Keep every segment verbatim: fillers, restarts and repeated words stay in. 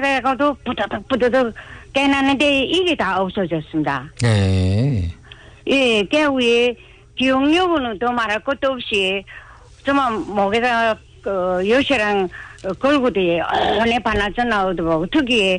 자다가도 부드덕 부드덕 깨나는데 이게 다 없어졌습니다. 네. 예, 그 위에 기억력은 더 말할 것도 없이 정말 목에다 그 요시랑 걸고도 언에 반나절 나오더라고. 특히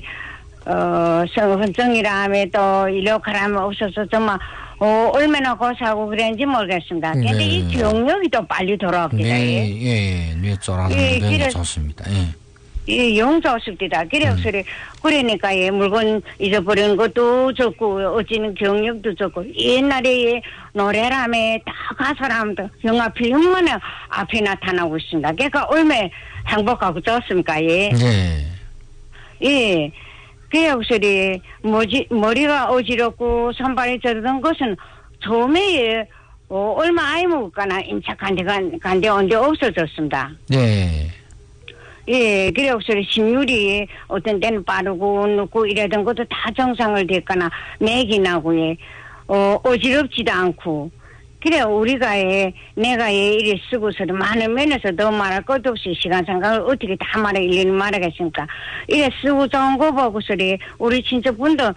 어 성증이라며 또 일욕하라면 없어서 정말 어, 얼마나 고사하고 그랬는지 모르겠습니다. 근데 네. 이 기억력이 더 빨리 돌아옵니다. 네, 예, 뇌 쫄아는 예, 게 그래- 좋습니다. 예. 이 용서없습니다. 그래 음. 소리 그러니까 예, 물건 잊어버리는 것도 좋고 어찌는 경력도 좋고 옛날에 노래라며 다 가사라면 영화 필름만 앞에 나타나고 있습니다. 그러니까 얼마나 행복하고 좋습니까? 예. 네. 예. 그래 소리 머지, 머리가 어지럽고 손발이 저러던 것은 처음에 어, 얼마 아이 먹을까나 인착한 데가 간데 언제 없어졌습니다. 네. 예, 그래, 소리 심율이 어떤 때는 빠르고 늦고 이러던 것도 다 정상을 됐거나 맥이 나고, 예, 어, 어지럽지도 않고. 그래, 우리가, 예, 내가 예, 이래 쓰고서도 많은 면에서 더 말할 것도 없이 시간 생각을 어떻게 다 말해, 일일이 말하겠습니까? 이래 쓰고 좋은 거 보고 소리, 우리 친척분도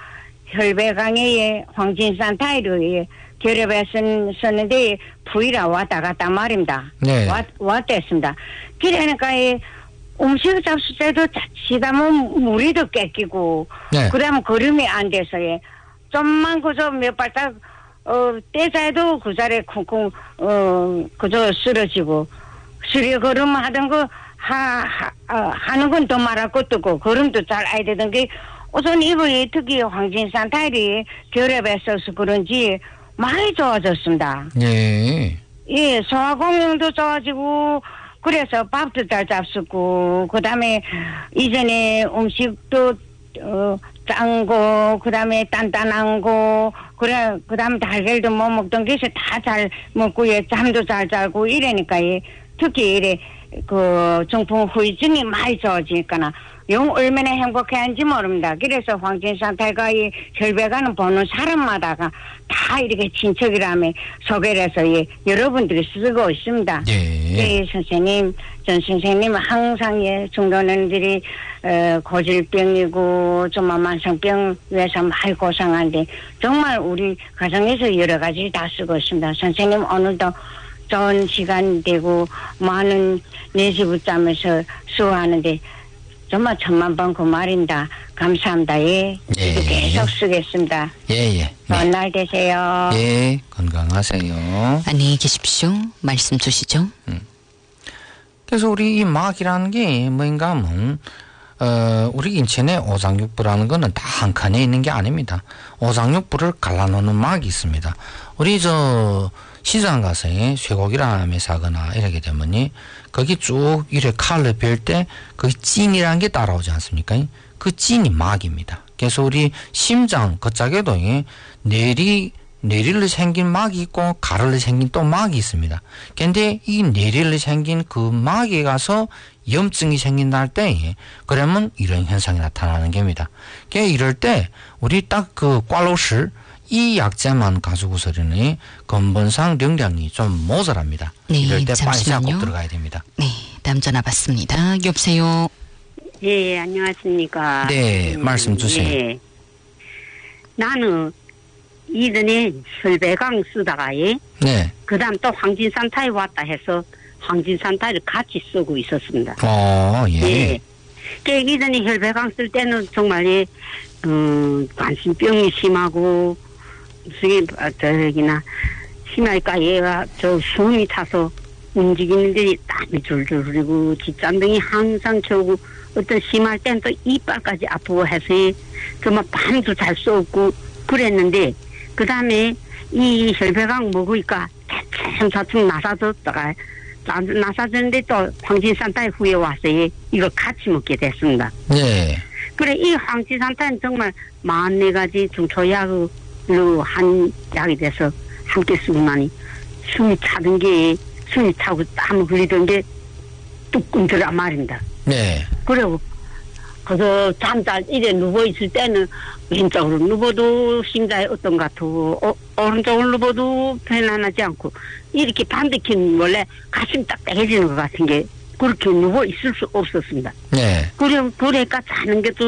혈배강에 예, 황진산 타이르 예, 결협에 쓴, 썼는데 부이라 왔다 갔다 말입니다. 네. 왔, 왔댔습니다. 그러니까, 예, 음식 잡수 때도 자칫하면 물이 더 뺏기고, 네. 그 다음 걸음이 안 돼서, 예. 좀만 그저 몇 발짝, 어, 떼자도 그 자리에 쿵쿵, 어, 그저 쓰러지고, 수리 걸음 하던 거, 하, 하, 어, 하는 건 더 말할 것도 없고, 걸음도 잘 아야 되던 게, 우선 이번에 특히 황진산 타일이 결합에 써서 그런지 많이 좋아졌습니다. 네. 예, 소화공명도 좋아지고, 그래서 밥도 잘 잡수고, 그 다음에 이전에 음식도, 어, 짠 거, 그 다음에 단단한 거, 그래, 그 다음에 달걀도 못 먹던 게서 다 잘 먹고, 예, 잠도 잘 자고 이러니까, 예, 특히 이래, 그, 정풍 후유증이 많이 좋아지니까, 영 얼마나 행복해한지 모릅니다. 그래서 황진산 탈과 이 혈배가는 보는 사람마다가 다 이렇게 친척이라며 소개를 해서 예, 여러분들이 쓰고 있습니다. 예. 예, 선생님, 전 선생님 항상 예, 중도년들이 어, 고질병이고 좀 만성병 위해서 많이 고생하는데 정말 우리 가정에서 여러 가지 다 쓰고 있습니다. 선생님 오늘도 좋은 시간 되고 많은 내시 붙잡면서 수고하는데 정말 천만 번 그 말입니다. 감사합니다. 예. 예. 계속 쓰겠습니다. 예, 예. 좋은 네. 날 되세요. 예, 건강하세요. 안녕히 계십시오. 말씀 주시죠. 음. 그래서 우리 이 막이라는 게 뭔가 하면, 어, 우리 인천에 오장육부라는 거는 다 한 칸에 있는 게 아닙니다. 오장육부를 갈라놓는 막이 있습니다. 우리 저, 시장 가서 쇠고기라며 사거나 이렇게 되면이 거기 쭉 이렇게 칼을 벨 때 거기 찐이라는 게 따라오지 않습니까? 그 찐이 막입니다. 그래서 우리 심장 그짝에도 내리 내릴로 생긴 막이 있고 가를로 생긴 또 막이 있습니다. 근데 이 내릴로 생긴 그 막에 가서 염증이 생긴다 할 때 그러면 이런 현상이 나타나는 겁니다. 그러니까 이럴 때 우리 딱 그 꽈로실 이 약재만 가지고서는 근본상 능량이 좀 모자랍니다. 네, 이럴 때 잠시만요. 반샷 꼭 들어가야 됩니다. 네, 다음 전화 받습니다. 여보세요. 예, 안녕하십니까. 네, 음, 말씀 주세요. 예. 나는 이전에 혈배강 쓰다가, 예. 네. 그 다음 또 황진산타에 왔다 해서 황진산타를 같이 쓰고 있었습니다. 어, 예. 예. 그 이전에 혈배강 쓸 때는 정말, 예, 음, 관심병이 심하고, 무슨, 아, 저기나, 심할까, 얘가 저 숨이 차서 움직이는데 땀이 줄줄 흐르고, 뒷잔등이 항상 겨우고, 어떤 심할 땐 또 이빨까지 아프고 해서, 정말 밤도 잘 쏘고 그랬는데, 그 다음에 이 혈배강 먹으니까 차츰차츰 나사졌다가, 나사졌는데 또 황진산타에 후에 와서 이거 같이 먹게 됐습니다. 네. 그래, 이 황진산타는 정말 마흔네 가지 중초약으로 한 약이 돼서 함께 쓰고 나니 숨이 차던 게, 숨이 차고 땀을 흘리던 게 뚝 끊더라 말입니다. 네. 그리고 그래서 잠잘 이래 누워있을 때는 왼쪽으로 누워도 심장이 어떤 것 같고 어, 오른쪽으로 누워도 편안하지 않고 이렇게 반대편 원래 가슴이 딱딱해지는 것 같은 게 그렇게 누워있을 수 없었습니다. 네. 그래, 그러니까 자는 게또